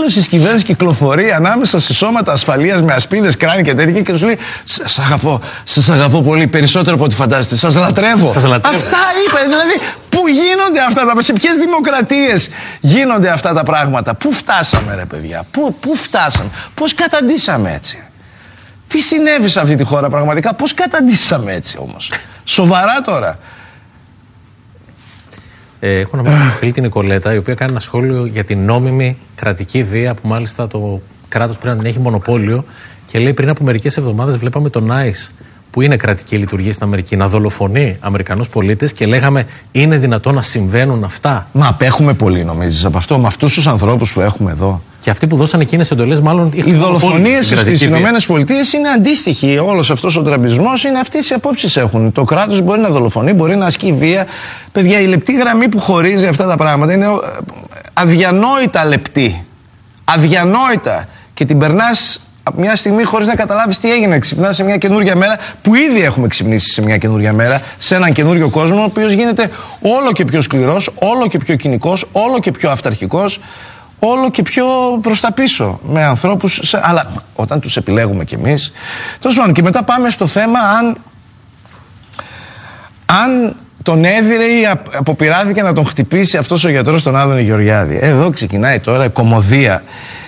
μέλος της κυβέρνησης κυκλοφορεί ανάμεσα σε σώματα ασφαλείας με ασπίδες, κράνη και τέτοια και τους λέει σας αγαπώ πολύ, περισσότερο από ό,τι φαντάζεστε, σας λατρεύω. Αυτά είπε, δηλαδή πού γίνονται αυτά τα, σε ποιες δημοκρατίες γίνονται αυτά τα πράγματα? Πού φτάσαμε ρε παιδιά, πού φτάσαμε, πώς καταντήσαμε έτσι? Τι συνέβη σε αυτή τη χώρα πραγματικά, πώς καταντήσαμε έτσι όμως? Σοβαρά τώρα. Έχω να πω μια φίλη, την Νικολέτα, η οποία κάνει ένα σχόλιο για την νόμιμη κρατική βία που μάλιστα το κράτος πρέπει να έχει μονοπόλιο, και λέει πριν από μερικές εβδομάδες βλέπαμε τον ICE, που είναι κρατική λειτουργία στην Αμερική, να δολοφονεί Αμερικανούς πολίτες και λέγαμε είναι δυνατόν να συμβαίνουν αυτά? Μα απέχουμε πολύ νομίζεις από αυτό, με αυτούς τους ανθρώπους που έχουμε εδώ? Και αυτοί που δώσαν εκείνες εντολές μάλλον οι δολοφονίες στις Ηνωμένες Πολιτείες είναι αντίστοιχοι. Όλος αυτός ο τραμπισμός είναι, αυτές οι απόψεις έχουν. Το κράτος μπορεί να δολοφονεί, μπορεί να ασκεί βία. Παιδιά, η λεπτή γραμμή που χωρίζει αυτά τα πράγματα είναι αδιανόητα λεπτή. Αδιανόητα. Και την περνάς από μια στιγμή χωρίς να καταλάβεις τι έγινε. Ξυπνάς σε μια καινούργια μέρα, που ήδη έχουμε ξυπνήσει σε μια καινούργια μέρα, σε έναν καινούριο κόσμο, ο οποίος γίνεται όλο και πιο σκληρός, όλο και πιο κοινικός, όλο και πιο αυταρχικός, όλο και πιο προς τα πίσω, με ανθρώπους, αλλά όταν τους επιλέγουμε κι εμείς. Τέλος πάντων, και μετά πάμε στο θέμα αν τον έδιρε ή αποπειράθηκε να τον χτυπήσει αυτός ο γιατρός τον Άδωνη Γεωργιάδη. Εδώ ξεκινάει τώρα κωμωδία.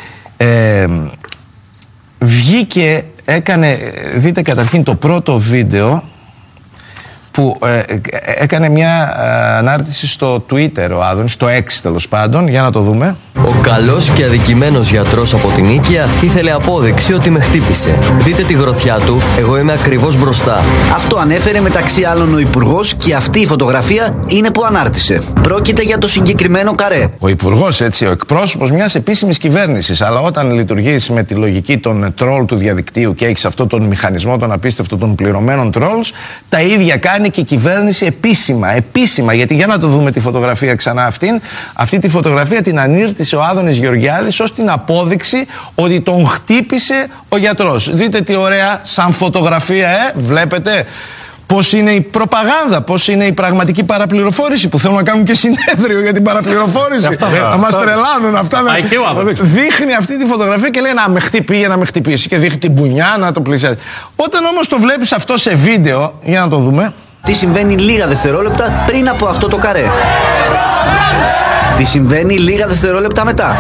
Βγήκε, έκανε, δείτε καταρχήν το πρώτο βίντεο που έκανε μια ανάρτηση στο Twitter ο Άδωνης, στο X τέλος πάντων, για να το δούμε. Ο καλός και αδικημένος γιατρός από την Νίκαια ήθελε απόδειξη ότι με χτύπησε. Δείτε τη γροθιά του, εγώ είμαι ακριβώς μπροστά. Αυτό ανέφερε μεταξύ άλλων ο Υπουργός, και αυτή η φωτογραφία είναι που ανάρτησε. Πρόκειται για το συγκεκριμένο καρέ. Ο Υπουργός, έτσι, ο εκπρόσωπος μιας επίσημης κυβέρνησης, αλλά όταν λειτουργείς με τη λογική των τρόλ του διαδικτύου και έχεις αυτόν τον μηχανισμό, τον απίστευτο των πληρωμένων τρόλς, τα ίδια κάνει και η κυβέρνηση επίσημα. Γιατί για να το δούμε τη φωτογραφία ξανά αυτή τη φωτογραφία την ανήρτησε ο Άδωνης Γεωργιάδης ως την απόδειξη ότι τον χτύπησε ο γιατρός. Δείτε τι ωραία σαν φωτογραφία, βλέπετε πώς είναι η προπαγάνδα, πώς είναι η πραγματική παραπληροφόρηση, που θέλουν να κάνουν και συνέδριο για την παραπληροφόρηση. Να μας τρελάνουν αυτά. Δείχνει αυτή τη φωτογραφία και λέει να με χτυπήσει και δείχνει την μπουνιά να το πλησιάσει. Όταν όμως το βλέπεις αυτό σε βίντεο, για να το δούμε. Τι συμβαίνει λίγα δευτερόλεπτα πριν από αυτό το καρέ? Τι συμβαίνει λίγα δευτερόλεπτα μετά?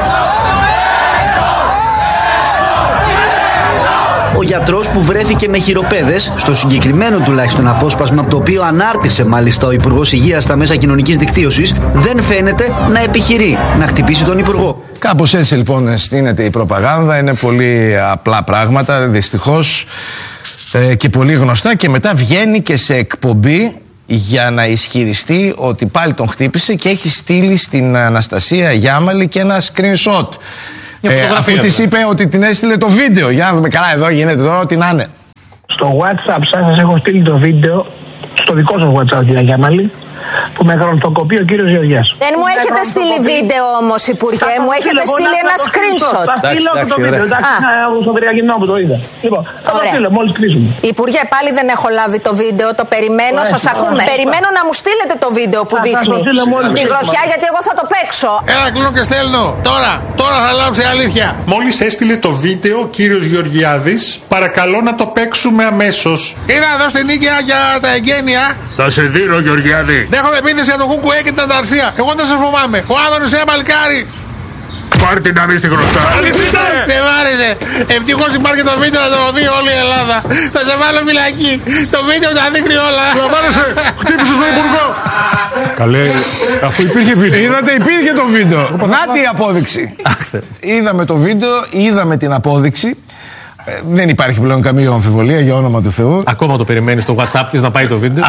Ο γιατρός που βρέθηκε με χειροπέδες, στο συγκεκριμένο τουλάχιστον απόσπασμα, από το οποίο ανάρτησε μάλιστα ο Υπουργός Υγείας στα μέσα κοινωνικής δικτύωσης, δεν φαίνεται να επιχειρεί να χτυπήσει τον Υπουργό. Κάπως έτσι λοιπόν στείνεται η προπαγάνδα. Είναι πολύ απλά πράγματα, δυστυχώς, και πολύ γνωστά, και μετά βγαίνει και σε εκπομπή για να ισχυριστεί ότι πάλι τον χτύπησε και έχει στείλει στην Αναστασία Γιάμαλη και ένα screenshot. Αφού της είπε ότι την έστειλε το βίντεο. Για να δούμε, καλά, εδώ γίνεται τώρα ό,τι να είναι. Στο WhatsApp σας έχω στείλει το βίντεο, στο δικό σας WhatsApp, κυρία Γιάμαλη, που με χρονοτοκοπεί ο κύριος Γεωργιάς. Δεν μου έχετε στείλει βίντεο όμως, Υπουργέ, μου έχετε στείλει ένα screenshot. Θα στείλω και το βίντεο, εντάξει, στο Τριακοινό που το είδα. Λοιπόν, θα το στείλω μόλις κλείσουμε. Υπουργέ, πάλι δεν έχω λάβει το βίντεο, το περιμένω, σας ακούμε. Περιμένω να μου στείλετε το βίντεο που δείχνει τη γροθιά, γιατί εγώ θα το παίξω. Έλα, κλείνω και στέλνω. Τώρα θα λάβει η αλήθεια. Μόλις έστειλε το βίντεο ο κύριος Γεωργιάδης, παρακαλώ να το παίξουμε αμέσως. Ήρθα εδώ στην Νίκαια για τα εγγένεια. Θα σε δίνω, Γεωργιάδη. Δέχομαι επίθεση από το Κουκουέ και την Ανταρσία. Εγώ δεν σας φοβάμαι. Ο Άδωνης παλικάρι. Πάρ' την να δεις τη χρωστά. Δεν μ' άρεσε. Ευτυχώς υπάρχει το βίντεο να το δει όλη η Ελλάδα. Θα σε βάλω φυλακή. Το βίντεο τα δείχνει όλα. Σου άρεσε. Χτύπησες τον Υπουργό. Καλέ, αφού υπήρχε βίντεο. Είδατε, υπήρχε το βίντεο. Να τη απόδειξη. Είδαμε το βίντεο, είδαμε την απόδειξη. Δεν υπάρχει πλέον καμία αμφιβολία, για όνομα του Θεού. Ακόμα το περιμένει στο WhatsApp της να πάει το βίντεο.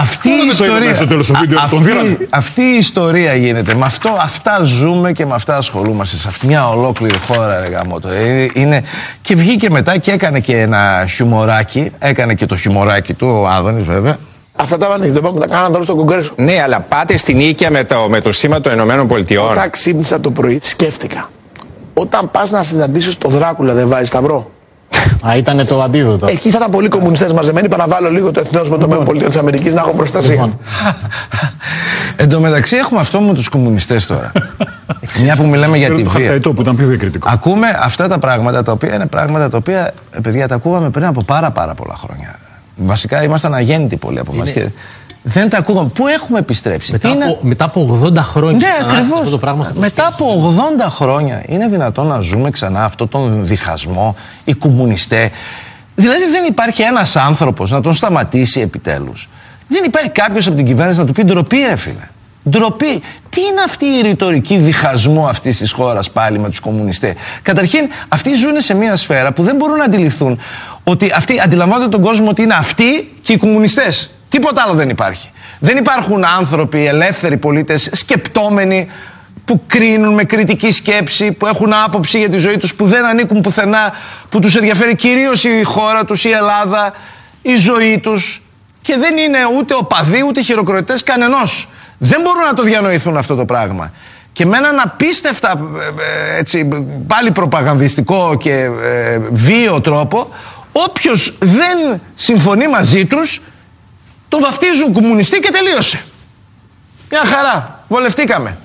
Αυτή η ιστορία γίνεται. Με αυτό, αυτά ζούμε και με αυτά ασχολούμαστε. Σε αυτή μια ολόκληρη χώρα, ρε γαμώτο. Και βγήκε μετά και έκανε και ένα χιουμοράκι. Έκανε και το χιουμοράκι του, ο Άδωνης βέβαια. Αυτά τα βάλανε, δεν τα κάνανε εδώ στο Κογκρέσο. Ναι, αλλά πάτε στην Νίκαια με το σήμα των Ηνωμένων Πολιτειών. Όταν ξύπνησα το πρωί, σκέφτηκα. Όταν πας να συναντήσεις τον Δράκουλα, δεν βάζεις σταυρό? Ήταν το αντίδοτο. Εκεί θα ήταν πολλοί κομμουνιστές μαζεμένοι. Είπα να βάλω λίγο το εθνικό με το ΗΠΑ της Αμερικής να έχω προστασία. Εν τω μεταξύ έχουμε αυτό με τους κομμουνιστές τώρα. Μια που μιλάμε για τη βία. Που ήταν πιο διακριτικό. Ακούμε αυτά τα πράγματα τα οποία είναι πράγματα τα οποία, παιδιά, τα ακούγαμε πριν από πάρα πολλά χρόνια. Βασικά ήμασταν αγέννητοι πολλοί από εμάς και δεν τα ακούγαμε. Πού έχουμε επιστρέψει? Μετά από 80 χρόνια. Ναι, ακριβώς. Μετά από 80 χρόνια είναι δυνατόν να ζούμε ξανά αυτόν τον διχασμό, οι κομμουνιστές? Δηλαδή δεν υπάρχει ένας άνθρωπος να τον σταματήσει επιτέλους. Δεν υπάρχει κάποιος από την κυβέρνηση να του πει ντροπή, ρε φίλε. Ντροπή. Τι είναι αυτή η ρητορική διχασμό αυτής της χώρας πάλι με τους κομμουνιστές? Καταρχήν, αυτοί ζουν σε μια σφαίρα που δεν μπορούν να αντιληφθούν ότι αυτοί αντιλαμβάνονται τον κόσμο ότι είναι αυτοί και οι κομμουνιστές. Τίποτα άλλο δεν υπάρχει. Δεν υπάρχουν άνθρωποι, ελεύθεροι πολίτες, σκεπτόμενοι, που κρίνουν με κριτική σκέψη, που έχουν άποψη για τη ζωή τους, που δεν ανήκουν πουθενά, που τους ενδιαφέρει κυρίως η χώρα τους, η Ελλάδα, η ζωή τους, και δεν είναι ούτε οπαδοί ούτε χειροκροτητές κανενός. Δεν μπορούν να το διανοηθούν αυτό το πράγμα. Και με έναν απίστευτα έτσι, πάλι προπαγανδιστικό και βίαιο τρόπο, όποιος δεν συμφωνεί μαζί τους τον βαφτίζουν κομμουνιστή και τελείωσε. Μια χαρά, βολευτήκαμε.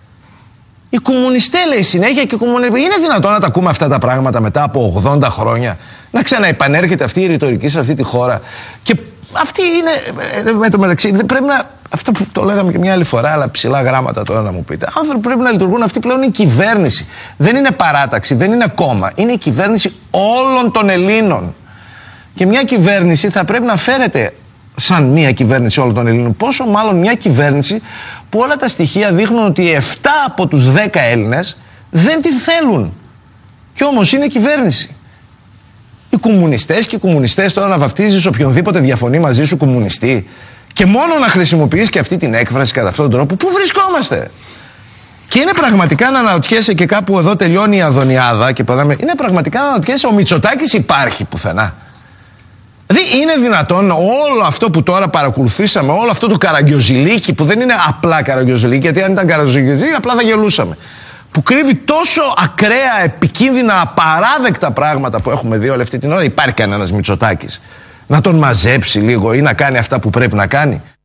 Οι κομμουνιστές, λέει συνέχεια, και είναι δυνατόν να τα ακούμε αυτά τα πράγματα μετά από 80 χρόνια? Να ξαναεπανέρχεται αυτή η ρητορική σε αυτή τη χώρα? Και αυτή είναι, με το μεταξύ, πρέπει να, αυτό που το λέγαμε και μια άλλη φορά, αλλά ψηλά γράμματα τώρα να μου πείτε. Άνθρωποι πρέπει να λειτουργούν, αυτή πλέον είναι η κυβέρνηση. Δεν είναι παράταξη, δεν είναι κόμμα. Είναι η κυβέρνηση όλων των Ελλήνων. Και μια κυβέρνηση θα πρέπει να φέρεται σαν μια κυβέρνηση όλων των Ελλήνων. Πόσο μάλλον μια κυβέρνηση που όλα τα στοιχεία δείχνουν ότι 7 από τους 10 Έλληνες δεν τη θέλουν. Και όμως είναι κυβέρνηση. Οι κομμουνιστές και οι κομμουνιστές, τώρα να βαφτίζεις οποιονδήποτε διαφωνεί μαζί σου κομμουνιστή και μόνο να χρησιμοποιείς και αυτή την έκφραση κατά αυτόν τον τρόπο, πού βρισκόμαστε? Και είναι πραγματικά να αναρωτιέσαι, και κάπου εδώ τελειώνει η Αδωνιάδα και πάμε, είναι πραγματικά να αναρωτιέσαι, ο Μητσοτάκης υπάρχει πουθενά? Δηλαδή είναι δυνατόν όλο αυτό που τώρα παρακολουθήσαμε, όλο αυτό το καραγκιόζηλίκι, που δεν είναι απλά καραγκιόζηλίκι, γιατί αν ήταν καραγκιόζηλίκι απλά θα γελούσαμε, που κρύβει τόσο ακραία, επικίνδυνα, απαράδεκτα πράγματα που έχουμε δει όλη αυτή την ώρα, υπάρχει κανένας Μητσοτάκης να τον μαζέψει λίγο ή να κάνει αυτά που πρέπει να κάνει?